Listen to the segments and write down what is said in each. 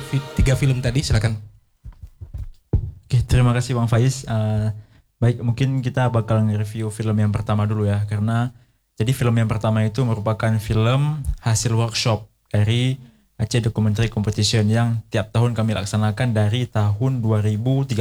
tiga film tadi, silakan. Oke, terima kasih Bang Faiz. Baik, mungkin kita bakal nge-review film yang pertama dulu ya, karena jadi film yang pertama itu merupakan film hasil workshop dari Aceh Documentary Competition yang tiap tahun kami laksanakan dari tahun 2013.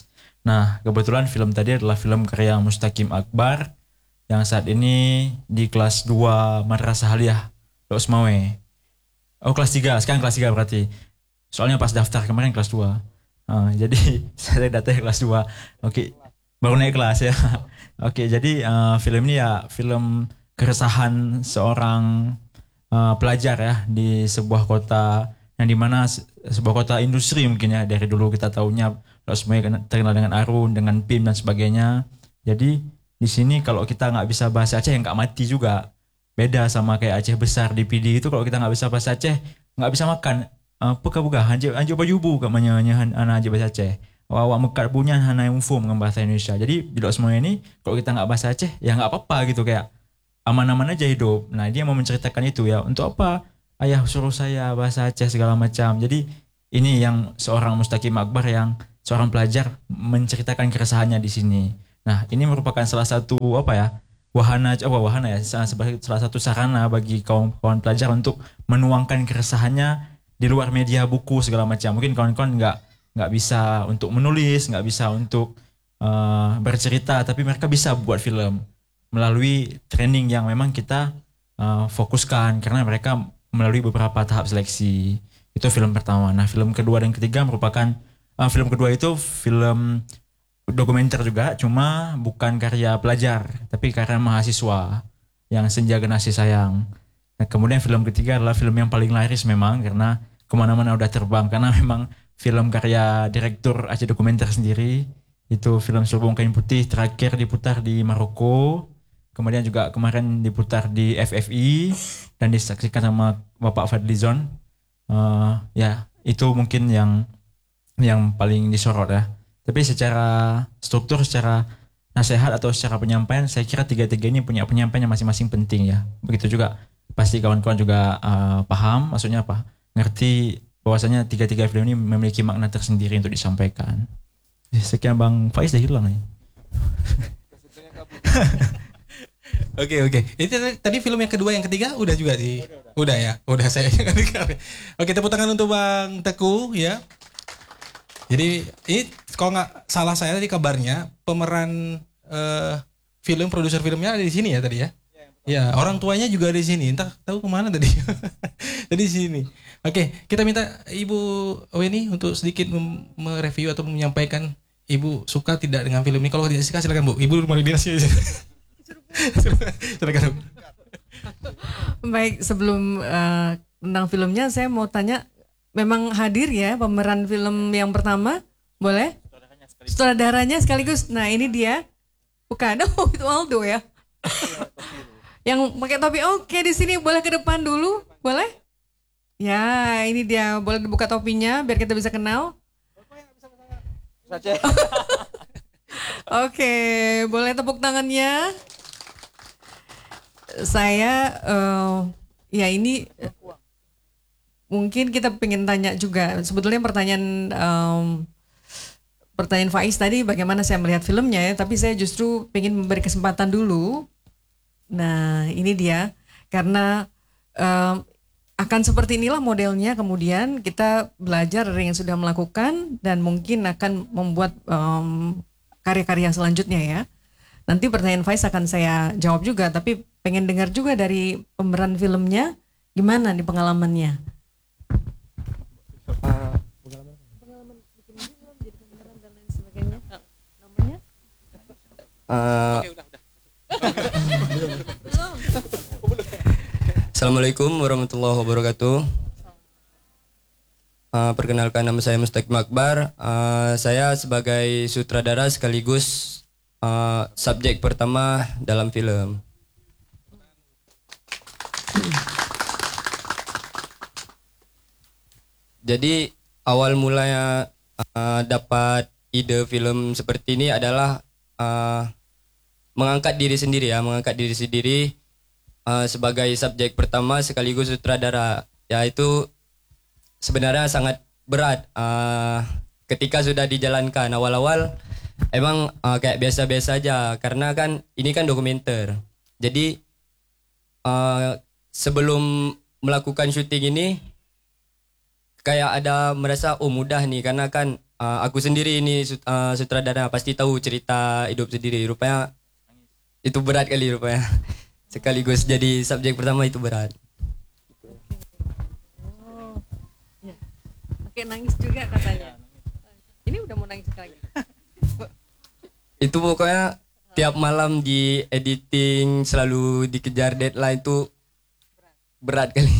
Nah, kebetulan film tadi adalah film karya Mustaqim Akbar yang saat ini di kelas 2 Madrasah Aliyah Los Mawe. Oh, kelas 3, sekarang kelas 3 berarti. Soalnya pas daftar kemarin kelas 2. Jadi saya datang kelas 2. Oke, baru naik kelas ya. Oke, jadi film ini ya film keresahan seorang pelajar ya di sebuah kota yang dimana sebuah kota industri mungkin ya, dari dulu kita tahunya Los Mawe terkenal dengan Arun, dengan PIM dan sebagainya. Jadi di sini kalau kita nggak bisa bahasa Aceh, nggak mati juga. Beda sama kayak Aceh besar di PD itu, kalau kita nggak bisa bahasa Aceh nggak bisa makan. Buka anjir baju bu katanya anak aja bahasa Aceh. Awak mekat punya hana yang umum dengan bahasa Indonesia. Jadi di semua ini kalau kita nggak bahasa Aceh ya nggak apa-apa gitu, kayak aman-aman aja hidup. Nah dia mau menceritakan itu ya, untuk apa ayah suruh saya bahasa Aceh segala macam. Jadi ini yang seorang Mustaqim Akbar, yang seorang pelajar menceritakan keresahannya di sini. Nah ini merupakan salah satu wahana ya, sebagai salah satu sarana bagi kawan-kawan pelajar untuk menuangkan keresahannya di luar media buku segala macam. Mungkin kawan-kawan nggak bisa untuk menulis, nggak bisa untuk bercerita, tapi mereka bisa buat film melalui training yang memang kita fokuskan, karena mereka melalui beberapa tahap seleksi. Itu film pertama. Nah film kedua dan ketiga merupakan film kedua itu film dokumenter juga, cuma bukan karya pelajar tapi karya mahasiswa, yang Senja Genasi Sayang. Nah, kemudian film ketiga adalah film yang paling laris memang, karena kemana-mana udah terbang, karena memang film karya direktur Aceh Dokumenter sendiri. Itu film Serubung Kain Putih, terakhir diputar di Maroko, kemudian juga kemarin diputar di FFI dan disaksikan sama Bapak Fadlizon. Ya itu mungkin yang paling disorot ya. Tapi secara struktur, secara nasihat atau secara penyampaian, saya kira tiga-tiga ini punya penyampaian yang masing-masing penting ya. Begitu juga pasti kawan-kawan juga paham maksudnya apa, ngerti bahwasanya tiga-tiga film ini memiliki makna tersendiri untuk disampaikan. Sekian Bang Faiz, dah hilang nih. Oke. Itu tadi film yang kedua, yang ketiga udah juga sih. Udah ya. Udah saya. Oke, tepuk tangan untuk Bang Teguh ya. Jadi ini kalau nggak salah saya tadi kabarnya pemeran film, produser filmnya ada di sini ya tadi ya. Ya, orang tuanya juga ada di sini. Entah tahu kemana tadi. Tadi di sini. Oke, kita minta Ibu Weni untuk sedikit mereview atau menyampaikan Ibu suka tidak dengan film ini. Kalau tidak suka silakan Bu. Ibu rumah dinasnya. Silakan. Baik, sebelum tentang filmnya saya mau tanya, memang hadir ya pemeran film yang pertama? Boleh? Sutradaranya sekaligus. Nah ini dia. Bukan, oh itu Aldo ya. Yang pakai topi. Oke, di sini boleh ke depan dulu, boleh? Ya, ini dia, boleh dibuka topinya biar kita bisa kenal. Oke, boleh tepuk tangannya. Saya ya ini mungkin kita pengen tanya juga. Sebetulnya pertanyaan Faiz tadi bagaimana saya melihat filmnya ya, tapi saya justru pengen memberi kesempatan dulu. Nah ini dia, karena akan seperti inilah modelnya, kemudian kita belajar dari yang sudah melakukan dan mungkin akan membuat karya-karya selanjutnya ya. Nanti pertanyaan Faiz akan saya jawab juga, tapi pengen dengar juga dari pemeran filmnya gimana nih pengalamannya. Pengalaman bikin film, jadi pemeran dan lain sebagainya. Namanya? Assalamualaikum warahmatullahi wabarakatuh. Perkenalkan, nama saya Mustaqim Akbar. Saya sebagai sutradara sekaligus subjek pertama dalam film. Jadi awal mulanya dapat ide film seperti ini adalah mengangkat diri sendiri sebagai subjek pertama sekaligus sutradara. Ya itu sebenarnya sangat berat. Ketika sudah dijalankan awal-awal emang kayak biasa-biasa aja karena kan ini kan dokumenter. Jadi sebelum melakukan syuting ini kayak ada merasa mudah nih karena kan aku sendiri ini sutradara pasti tahu cerita hidup sendiri. Rupanya itu berat kali rupanya. Sekaligus jadi subjek pertama itu berat. Oke, nangis juga katanya. Ini udah mau nangis lagi. Itu pokoknya tiap malam di editing selalu dikejar deadline itu berat kali.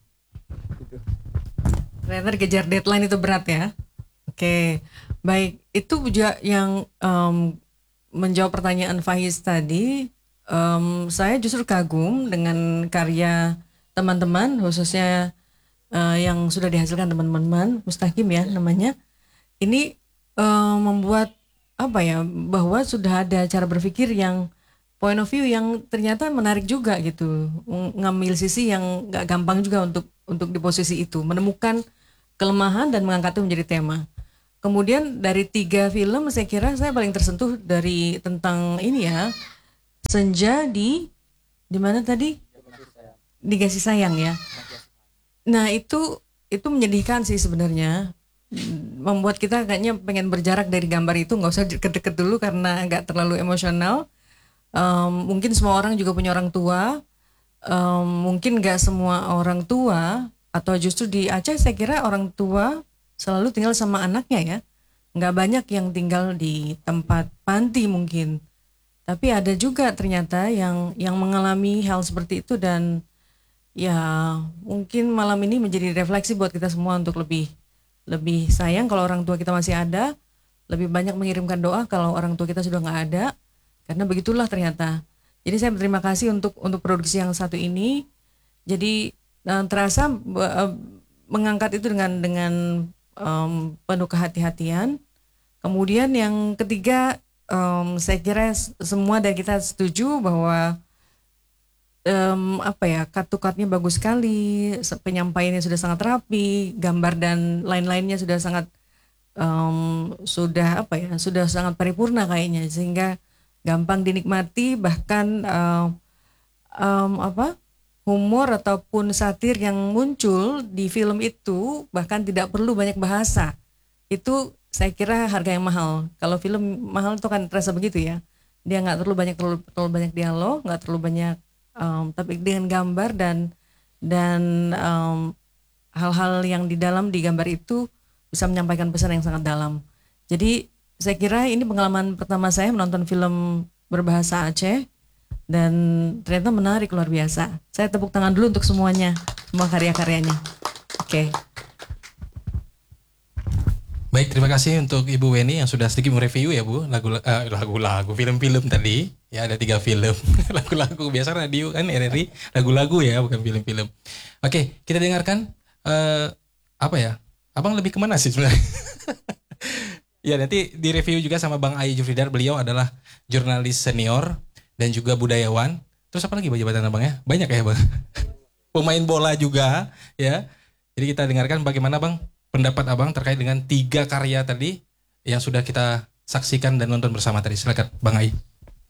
Ternyata dikejar deadline itu berat ya. Oke, baik. Itu juga yang menjawab pertanyaan Faiz tadi. Saya justru kagum dengan karya teman-teman, khususnya yang sudah dihasilkan teman-teman Mustaqim ya namanya. Ini membuat apa ya, bahwa sudah ada cara berpikir yang point of view yang ternyata menarik juga gitu, ngambil sisi yang gak gampang juga untuk di posisi itu, menemukan kelemahan dan mengangkatnya menjadi tema. Kemudian dari 3 film saya kira saya paling tersentuh dari tentang ini ya, Senja di mana tadi? Di Kasih Sayang ya. Nah itu menyedihkan sih sebenarnya, membuat kita kayaknya pengen berjarak dari gambar itu, nggak usah deket-deket dulu karena nggak terlalu emosional. Mungkin semua orang juga punya orang tua, mungkin nggak semua orang tua, atau justru di Aceh saya kira orang tua selalu tinggal sama anaknya ya, nggak banyak yang tinggal di tempat panti mungkin, tapi ada juga ternyata yang mengalami hal seperti itu. Dan ya mungkin malam ini menjadi refleksi buat kita semua untuk lebih sayang kalau orang tua kita masih ada, lebih banyak mengirimkan doa kalau orang tua kita sudah nggak ada, karena begitulah ternyata. Jadi saya berterima kasih untuk produksi yang satu ini. Jadi terasa mengangkat itu dengan penuh kehati-hatian. Kemudian yang ketiga, saya kira semua dari kita setuju bahwa cut-nya bagus sekali, penyampaiannya sudah sangat rapi, gambar dan lain-lainnya sudah sangat sudah sangat paripurna kayaknya, sehingga gampang dinikmati. Bahkan humor ataupun satir yang muncul di film itu bahkan tidak perlu banyak bahasa. Itu saya kira harga yang mahal. Kalau film mahal itu kan terasa begitu ya, dia nggak terlalu banyak dialog, nggak terlalu banyak, tapi dengan gambar dan hal-hal yang di dalam di gambar itu bisa menyampaikan pesan yang sangat dalam. Jadi saya kira ini pengalaman pertama saya menonton film berbahasa Aceh dan ternyata menarik, luar biasa. Saya tepuk tangan dulu untuk semuanya, semua karya-karyanya. Oke. Baik, terima kasih untuk Ibu Weni yang sudah sedikit mereview ya Bu, lagu-lagu, film-film tadi. Ya ada 3 film, lagu-lagu, biasa radio kan RRI, lagu-lagu ya, bukan film-film. Oke, kita dengarkan, Abang lebih kemana sih sebenarnya? Ya nanti direview juga sama Bang Ai Jufridar, beliau adalah jurnalis senior dan juga budayawan. Terus apa lagi jabatan Abang ya? Banyak ya Bang? Pemain bola juga ya. Jadi kita dengarkan bagaimana Bang pendapat Abang terkait dengan 3 karya tadi yang sudah kita saksikan dan nonton bersama tadi. Silakan Bang Ai.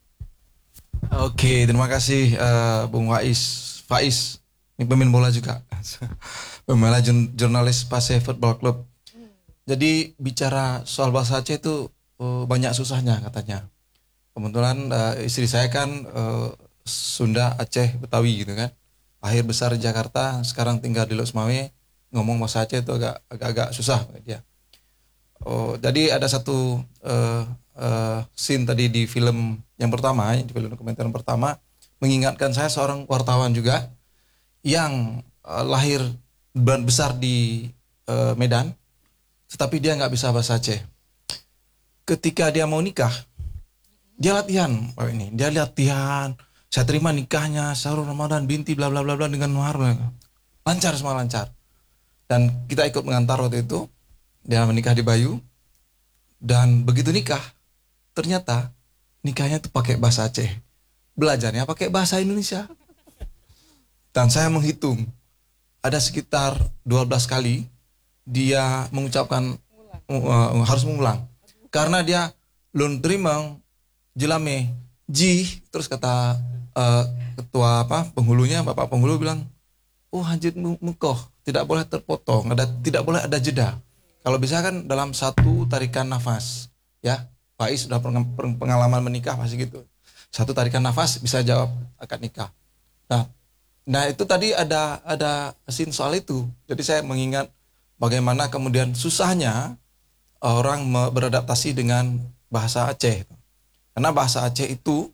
Oke, terima kasih Bung Faiz. Ini pemain bola juga. Pemain jurnalis Paseh Football Club. Jadi bicara soal bahasa Aceh itu banyak susahnya katanya. Kebetulan istri saya kan Sunda, Aceh, Betawi gitu kan. Lahir besar di Jakarta, sekarang tinggal di Losmawe. Ngomong bahasa Aceh itu agak susah dia. Jadi ada satu scene tadi di film yang pertama, di film dokumenter yang pertama, mengingatkan saya seorang wartawan juga yang lahir dan besar di Medan, tetapi dia nggak bisa bahasa Aceh. Ketika dia mau nikah, dia latihan. Dia latihan. Saya terima nikahnya Syahrul Ramadan binti bla bla bla bla dengan mahar, lancar, semua lancar. Dan kita ikut mengantar waktu itu. Dia menikah di Bayu. Dan begitu nikah, ternyata nikahnya itu pakai bahasa Aceh. Belajarnya pakai bahasa Indonesia. Dan saya menghitung, ada sekitar 12 kali dia mengucapkan harus mengulang karena dia lun terimang jelame ji, terus kata ketua penghulunya, bapak penghulu bilang, oh hanjit mukoh tidak boleh terpotong, tidak boleh ada jeda. Kalau bisa kan dalam satu tarikan nafas, ya Faiz sudah pengalaman menikah pasti gitu, satu tarikan nafas bisa jawab akad nikah. Nah itu tadi ada scene soal itu. Jadi saya mengingat bagaimana kemudian susahnya orang beradaptasi dengan bahasa Aceh. Karena bahasa Aceh itu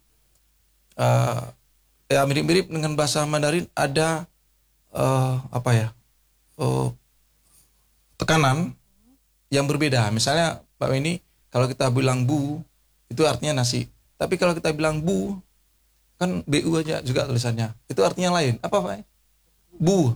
ya mirip-mirip dengan bahasa Mandarin, ada tekanan yang berbeda. Misalnya Pak ini kalau kita bilang bu itu artinya nasi. Tapi kalau kita bilang bu kan BU aja juga tulisannya. Itu artinya lain. Apa Pak? Bu.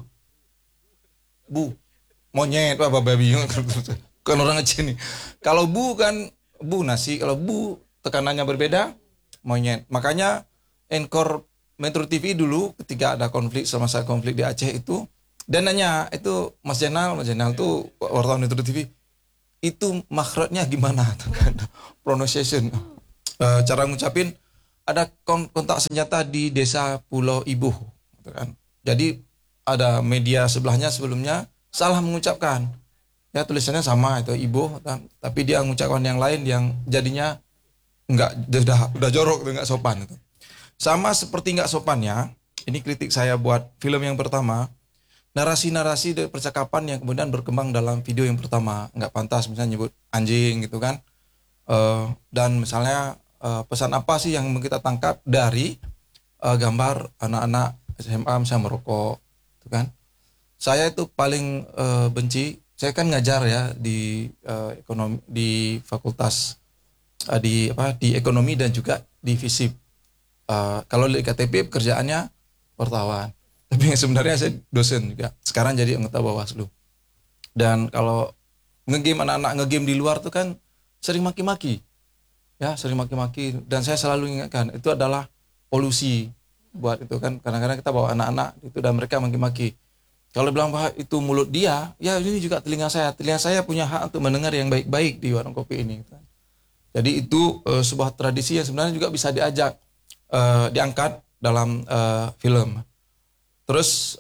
Monyet apa babi. Bukan orang Aceh nih. Kalau bu kan bu nasi, kalau bu tekanannya berbeda, monyet. Makanya anchor Metro TV dulu ketika ada semasa konflik di Aceh itu, dan nanya itu Mas Jenal tuh wartawan Metro TV, itu makhrajnya gimana? Pronunciation, cara ngucapin. Ada kontak senjata di desa Pulau Ibuh, gitu kan. Jadi ada media sebelahnya sebelumnya salah mengucapkan, ya tulisannya sama itu Ibuh, tapi dia mengucapkan yang lain yang jadinya udah jorok, nggak sopan itu. Sama seperti nggak sopannya, ini kritik saya buat film yang pertama, narasi-narasi dari percakapan yang kemudian berkembang dalam video yang pertama nggak pantas, misalnya nyebut anjing gitu kan, dan misalnya pesan apa sih yang kita tangkap dari gambar anak-anak SMA misalnya merokok, gitu kan? Saya itu paling benci. Saya kan ngajar ya di ekonomi, di fakultas di ekonomi dan juga di FISIP. Kalau di KTP pekerjaannya wartawan, tapi sebenarnya saya dosen juga. Sekarang jadi anggota Bawaslu. Dan kalau ngegame, anak-anak ngegame di luar tuh kan sering maki-maki. Ya, sering maki-maki, dan saya selalu ingatkan itu adalah polusi buat itu kan. Kadang-kadang kita bawa anak-anak itu dan mereka maki-maki. Kalau bilang bahwa itu mulut dia, ya ini juga telinga saya. Telinga saya punya hak untuk mendengar yang baik-baik di warung kopi ini. Jadi itu sebuah tradisi yang sebenarnya juga bisa diangkat dalam film. Terus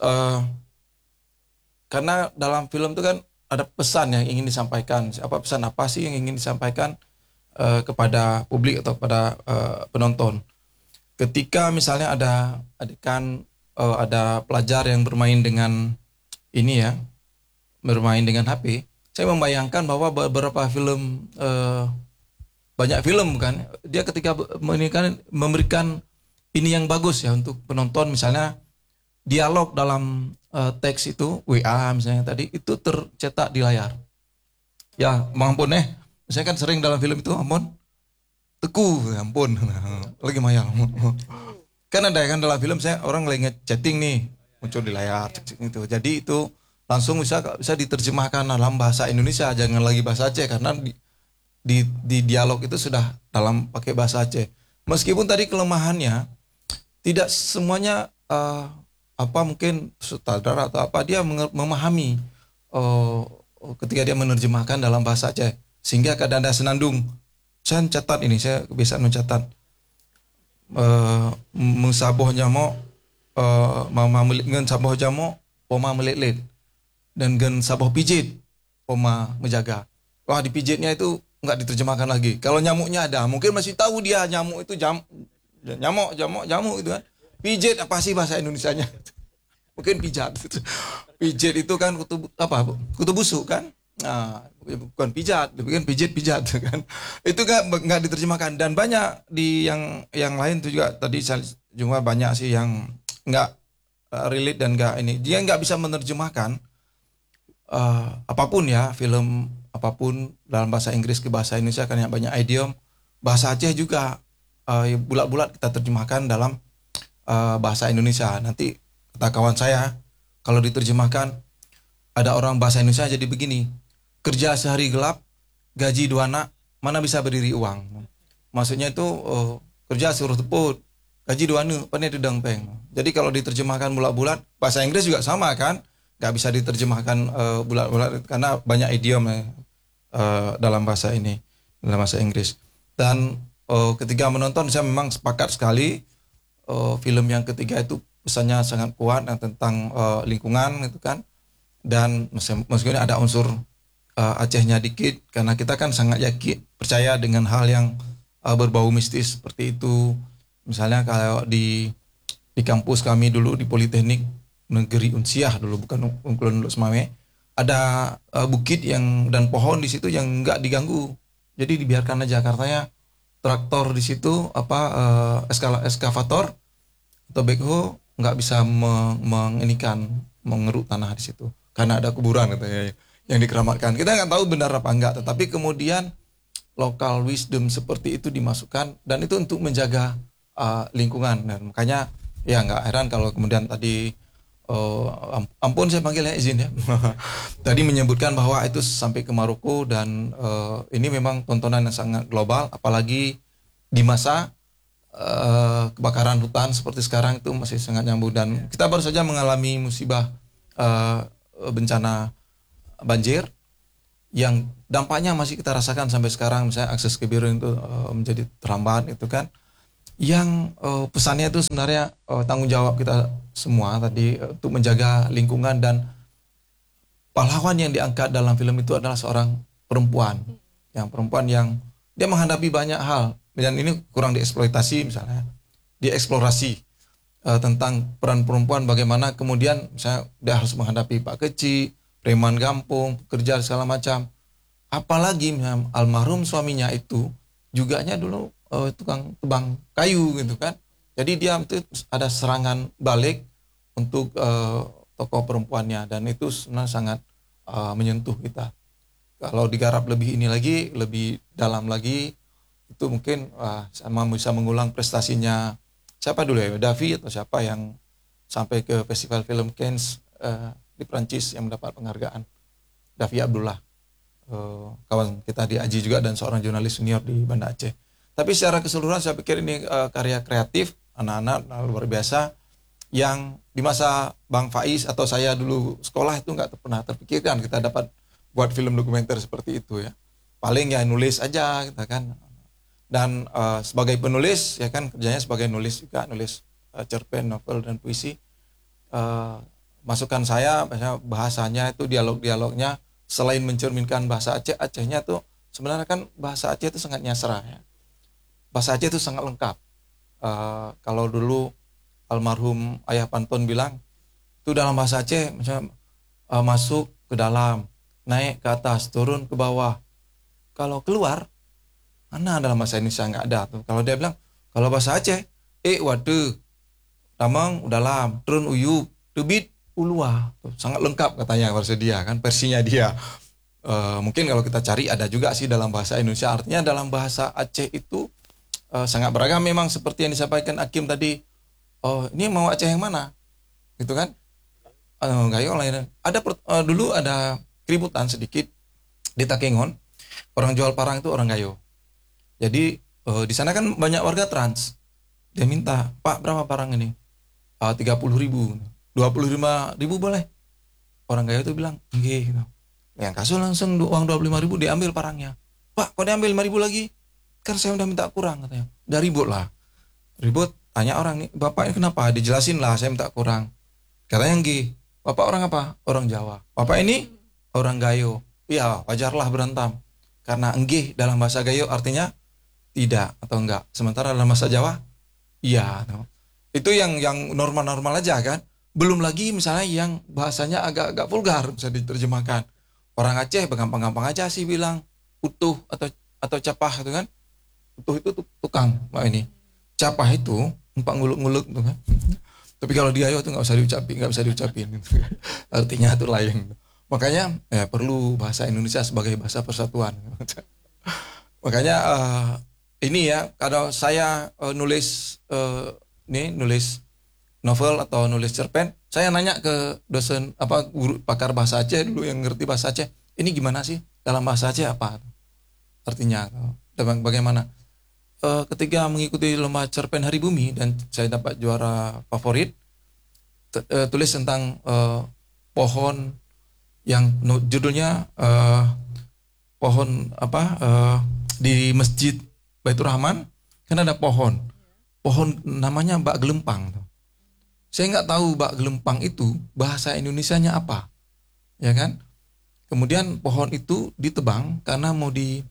karena dalam film itu kan ada pesan yang ingin disampaikan. Pesan apa sih yang ingin disampaikan kepada publik atau kepada penonton? Ketika misalnya ada adegan ada pelajar yang bermain dengan bermain dengan HP, saya membayangkan bahwa beberapa film, banyak film kan, dia ketika memberikan ini yang bagus ya untuk penonton, misalnya dialog dalam teks itu WA misalnya tadi itu tercetak di layar. Ya, ampun saya kan sering dalam film itu ampun teku, ampun lagi mayang. Kan ada kan dalam film saya orang lagi chatting nih muncul di layar itu. Jadi itu langsung bisa diterjemahkan dalam bahasa Indonesia, jangan lagi bahasa Aceh, karena di dialog itu sudah dalam pakai bahasa Aceh. Meskipun tadi kelemahannya tidak semuanya mungkin sutradara atau apa dia memahami ketika dia menerjemahkan dalam bahasa Aceh, sehingga kadang ada senandung. Saya catat ini, saya kebiasaan mencatat musaboh jamo mama ngen saboh jamo poma meleklet dan gen saboh pijit poma menjaga. Wah, dipijitnya itu nggak diterjemahkan lagi. Kalau nyamuknya ada, mungkin masih tahu dia nyamuk itu nyamuk itu kan. Pijit apa sih bahasa Indonesianya? Mungkin pijat. Pijit itu kan kutu busuk kan? Nah, bukan pijat, bukan pijat kan. Itu nggak diterjemahkan, dan banyak di yang lain itu juga tadi saya jumpa banyak sih yang nggak relate dan nggak ini. Dia nggak bisa menerjemahkan apapun ya, film apapun dalam bahasa Inggris ke bahasa Indonesia, kan yang banyak idiom. Bahasa Aceh juga bulat-bulat kita terjemahkan dalam bahasa Indonesia. Nanti kata kawan saya, kalau diterjemahkan ada orang bahasa Indonesia jadi begini, kerja sehari gelap, gaji 2 anak, mana bisa berdiri uang. Maksudnya itu kerja suruh teput, gaji 2 anak, pandai dedang peng. Jadi kalau diterjemahkan bulat-bulat, bahasa Inggris juga sama kan, nggak bisa diterjemahkan bulat-bulat karena banyak idiom dalam bahasa ini, dalam bahasa Inggris. Dan ketika menonton saya memang sepakat sekali film yang ketiga itu pesannya sangat kuat tentang lingkungan itu kan. Dan meskipun ada unsur Acehnya dikit karena kita kan sangat yakin percaya dengan hal yang berbau mistis seperti itu. Misalnya kalau di kampus kami dulu di Politeknik Negeri Unsiah dulu, bukan Ungkulan Lulus Mame, ada bukit yang dan pohon di situ yang enggak diganggu. Jadi dibiarkan aja, katanya traktor di situ eskavator atau backhoe nggak bisa mengeruk tanah di situ karena ada kuburan katanya yang dikeramatkan. Kita nggak tahu benar apa enggak, tetapi kemudian local wisdom seperti itu dimasukkan dan itu untuk menjaga lingkungan. Dan makanya ya nggak heran kalau kemudian tadi ampun saya panggil ya, izin ya tadi menyebutkan bahwa itu sampai ke Maroko dan ini memang tontonan yang sangat global, apalagi di masa kebakaran hutan seperti sekarang itu masih sangat nyambung. Dan kita baru saja mengalami musibah bencana banjir yang dampaknya masih kita rasakan sampai sekarang. Misalnya akses ke biru itu menjadi terhambat itu kan, yang pesannya itu sebenarnya tanggung jawab kita semua tadi untuk menjaga lingkungan. Dan pahlawan yang diangkat dalam film itu adalah seorang perempuan yang dia menghadapi banyak hal dan ini kurang dieksploitasi. Misalnya dieksplorasi tentang peran perempuan, bagaimana kemudian misalnya dia harus menghadapi pak kecil, preman kampung, kerja segala macam. Apalagi almarhum suaminya itu juganya dulu tukang tebang kayu gitu kan. Jadi dia itu ada serangan balik untuk tokoh perempuannya dan itu sebenarnya sangat menyentuh kita. Kalau digarap lebih ini lagi, lebih dalam lagi, itu mungkin sama bisa mengulang prestasinya siapa dulu ya, Davi atau siapa yang sampai ke Festival Film Cannes di Prancis yang mendapat penghargaan. Davi Abdullah, kawan kita di Aji juga dan seorang jurnalis senior di Banda Aceh. Tapi secara keseluruhan saya pikir ini karya kreatif anak-anak luar biasa yang di masa Bang Faiz atau saya dulu sekolah itu nggak pernah terpikirkan kita dapat buat film dokumenter seperti itu ya. Paling ya nulis aja kita kan. Dan sebagai penulis ya kan kerjanya sebagai nulis juga, nulis cerpen, novel dan puisi. Masukan saya bahasanya itu dialog-dialognya selain mencerminkan bahasa Aceh, Acehnya tuh sebenarnya kan bahasa Aceh itu sangat nyasra ya. Bahasa Aceh itu sangat lengkap. Kalau dulu almarhum Ayah Pantun bilang itu dalam bahasa Aceh misalnya masuk ke dalam, naik ke atas, turun ke bawah. Kalau keluar mana dalam bahasa Indonesia nggak ada tuh. Kalau dia bilang kalau bahasa Aceh waduh, tamang dalam, turun uyup, tebit ulua, sangat lengkap katanya versi dia kan, versinya dia. Mungkin kalau kita cari ada juga sih dalam bahasa Indonesia. Artinya dalam bahasa Aceh itu sangat beragam memang seperti yang disampaikan Hakim tadi. Ini mau Aceh yang mana? Gitu kan? Gayo lain. Ada dulu ada keributan sedikit di Takengon. Orang jual parang itu orang Gayo. Jadi di sana kan banyak warga trans. Dia minta, Pak berapa parang ini? 30.000. 25.000 boleh. Orang Gayo itu bilang, nggih. Yang kasus langsung uang 25.000 diambil parangnya. Pak, kok diambil 5.000 lagi? Kan saya udah minta kurang katanya. Udah ribut lah. Ribut, tanya orang nih, Bapak ini kenapa? Dijelasin lah, saya minta kurang. Katanya nggih. Bapak orang apa? Orang Jawa. Bapak ini orang Gayo. Ya, wajarlah berantem. Karena nggih dalam bahasa Gayo artinya tidak atau enggak. Sementara dalam bahasa Jawa, iya. Itu yang normal-normal aja kan. Belum lagi misalnya yang bahasanya agak-agak vulgar bisa diterjemahkan. Orang Aceh gampang-gampang aja sih bilang utuh atau capah itu kan. Utuh itu tukang, Pak ini. Capah itu empat nguluk-nguluk tuh kan. Tapi kalau di Gayo itu nggak bisa diucapin. Gitu. Artinya itu lain. Makanya perlu bahasa Indonesia sebagai bahasa persatuan. Makanya ini ya, kalau saya nulis novel atau nulis cerpen, saya nanya ke dosen guru pakar bahasa Aceh dulu yang ngerti bahasa Aceh, ini gimana sih dalam bahasa Aceh apa artinya, bagaimana? Ketika mengikuti lomba cerpen Hari Bumi dan saya dapat juara favorit, tulis tentang pohon yang judulnya pohon apa di Masjid Baitur Rahman kan ada pohon namanya bak gelempang. Saya nggak tahu bak gelempang itu bahasa Indonesianya apa, ya kan? Kemudian pohon itu ditebang karena mau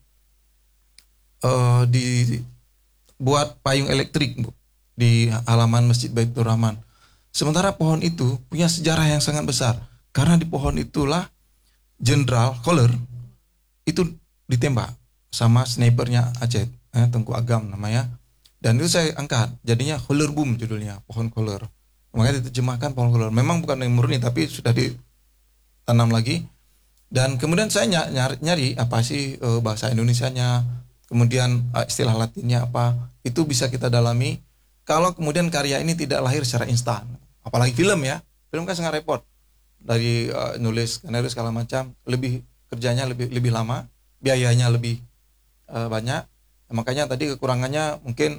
dibuat payung elektrik, Bu, di halaman Masjid Baitur Rahman. Sementara pohon itu punya sejarah yang sangat besar karena di pohon itulah Jenderal Koller itu ditembak sama snipernya Aceh, Tengku Agam namanya. Dan itu saya angkat, jadinya Kollerbum judulnya, pohon Koller. Makanya diterjemahkan pohon Koller. Memang bukan yang murni tapi sudah ditanam lagi. Dan kemudian saya nyari apa sih bahasa Indonesianya, kemudian istilah Latinnya apa, itu bisa kita dalami. Kalau kemudian karya ini tidak lahir secara instan, apalagi film ya, film kan sangat repot dari nulis, skenario segala macam, kerjanya lebih lama, biayanya lebih banyak. Makanya tadi kekurangannya mungkin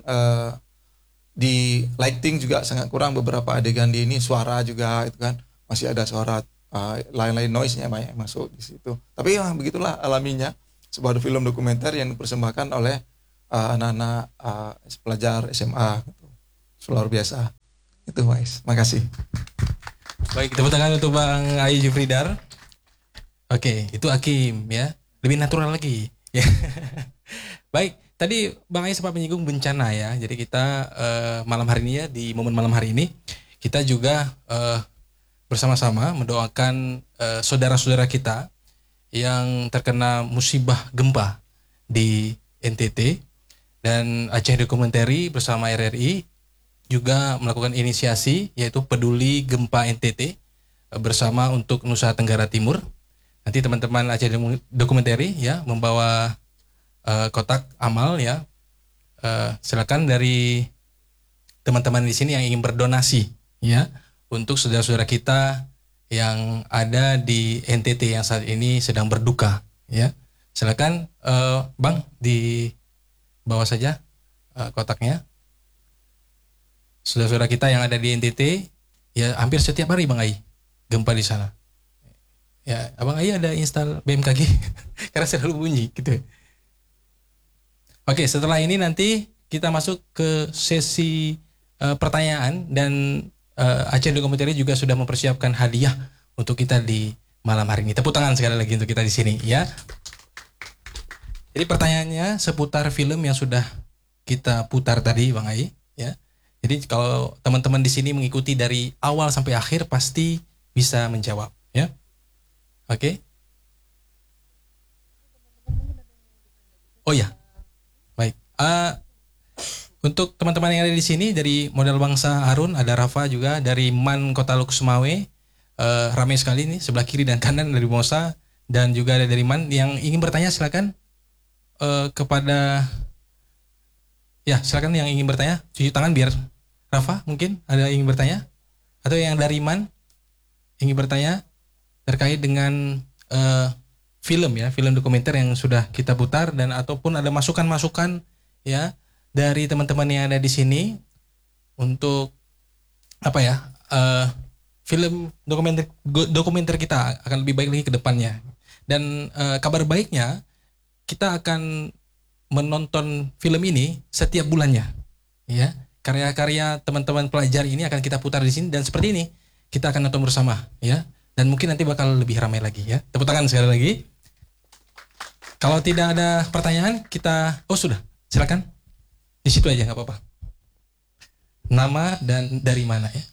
di lighting juga sangat kurang, beberapa adegan di ini suara juga itu kan masih ada suara lain-lain noise-nya banyak yang masuk di situ. Tapi ya begitulah alaminya sebuah film dokumenter yang dipersembahkan oleh anak-anak pelajar SMA gitu. Luar biasa. Itu Wais. Makasih. Baik, tepuk tangan untuk Bang Ai Jufridar. Oke, itu Hakim ya. Lebih natural lagi. Ya. Baik, tadi Bang Ai sempat menyinggung bencana ya. Jadi kita malam hari ini ya, di momen malam hari ini kita juga bersama-sama mendoakan saudara-saudara kita yang terkena musibah gempa di NTT, dan Aceh Documentary bersama RRI juga melakukan inisiasi yaitu Peduli Gempa NTT bersama untuk Nusa Tenggara Timur. Nanti teman-teman Aceh Documentary ya membawa kotak amal ya. Silakan dari teman-teman di sini yang ingin berdonasi ya untuk saudara-saudara kita yang ada di NTT yang saat ini sedang berduka ya. Silakan Bang, di bawah saja kotaknya. Saudara-saudara kita yang ada di NTT ya, hampir setiap hari Bang Ai gempa di sana. Ya, Abang Ai ada install BMKG karena selalu bunyi gitu. Oke, setelah ini nanti kita masuk ke sesi pertanyaan, dan Aceh Documentary juga sudah mempersiapkan hadiah untuk kita di malam hari ini. Tepuk tangan sekali lagi untuk kita di sini ya. Jadi pertanyaannya seputar film yang sudah kita putar tadi Bang Ai ya. Jadi kalau teman-teman di sini mengikuti dari awal sampai akhir pasti bisa menjawab ya. Oke. Oh ya. Baik. Untuk teman-teman yang ada di sini dari Modal Bangsa Harun, ada Rafa juga dari MAN Kota Lukusmawe. Ramai sekali nih sebelah kiri dan kanan dari Mosa, dan juga ada dari MAN. Yang ingin bertanya silakan kepada silakan yang ingin bertanya cuci tangan biar Rafa mungkin ada yang ingin bertanya, atau yang dari MAN ingin bertanya terkait dengan film ya, film dokumenter yang sudah kita putar, dan ataupun ada masukan-masukan ya dari teman-teman yang ada di sini untuk apa ya, film dokumenter kita akan lebih baik lagi ke depannya. Dan kabar baiknya kita akan menonton film ini setiap bulannya ya. Karya-karya teman-teman pelajar ini akan kita putar di sini, dan seperti ini kita akan nonton bersama ya, dan mungkin nanti bakal lebih ramai lagi ya. Tepuk tangan sekali lagi. Kalau tidak ada pertanyaan kita sudah, silakan di situ aja nggak apa-apa. Nama dan dari mana ya?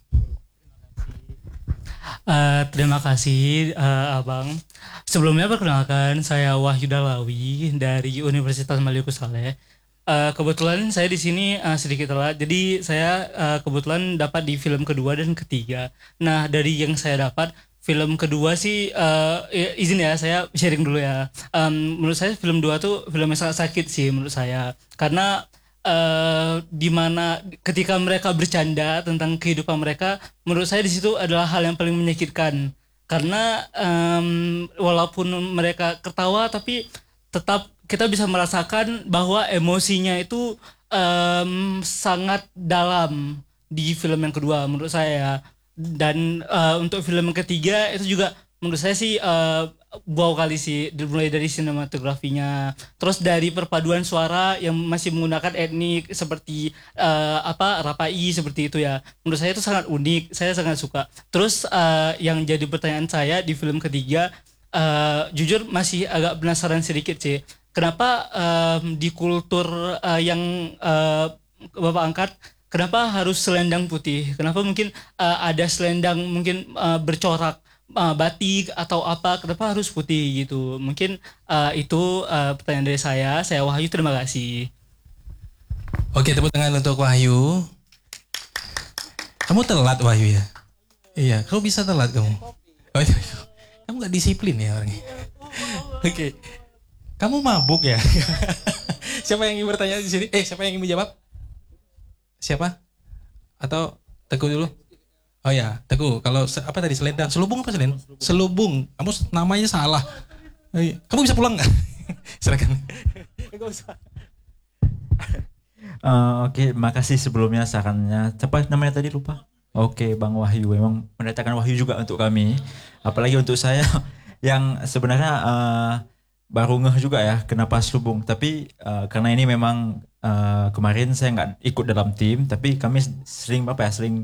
Terima kasih Abang. Sebelumnya perkenalkan, saya Wahyu Dalawi dari Universitas Maluku Saleh. Kebetulan saya di sini sedikit telat, jadi saya kebetulan dapat di film kedua dan ketiga. Nah, dari yang saya dapat film kedua sih, izin ya saya sharing dulu ya. Menurut saya film 2 tuh film yang sangat sakit sih menurut saya, karena dimana ketika mereka bercanda tentang kehidupan mereka, menurut saya di situ adalah hal yang paling menyakitkan, karena walaupun mereka ketawa tapi tetap kita bisa merasakan bahwa emosinya itu sangat dalam di film yang kedua menurut saya. Dan untuk film yang ketiga itu juga menurut saya sih wow kali sih, mulai dari sinematografinya, terus dari perpaduan suara yang masih menggunakan etnik seperti Rapai seperti itu ya. Menurut saya itu sangat unik, saya sangat suka. Terus yang jadi pertanyaan saya di film ketiga, jujur masih agak penasaran sedikit sih. Kenapa di kultur yang Bapak angkat, kenapa harus selendang putih? Kenapa mungkin ada selendang mungkin bercorak batik atau apa? Kenapa harus putih gitu? Mungkin itu pertanyaan dari saya. Saya Wahyu, terima kasih. Oke, tepuk tangan untuk Wahyu. Kamu telat Wahyu ya? Iya, kamu bisa telat kamu. Oh, iya. Kamu gak disiplin ya orangnya. Oke. Kamu mabuk ya? Siapa yang ingin bertanya di sini? Siapa yang ingin menjawab? Siapa? Atau Teguh dulu? Oh ya, Teguh. Kalau apa tadi selendang? Selubung apa selendang? Selubung. Kamu namanya salah. Kamu bisa pulang nggak? Silakan. Enggak usah. Oke, makasih sebelumnya sarannya. Siapa namanya tadi lupa? Oke, Bang Wahyu. Memang mendatangkan Wahyu juga untuk kami. Apalagi untuk saya yang sebenarnya baru ngeh juga ya kenapa selubung. Tapi karena ini memang kemarin saya nggak ikut dalam tim, tapi kami sering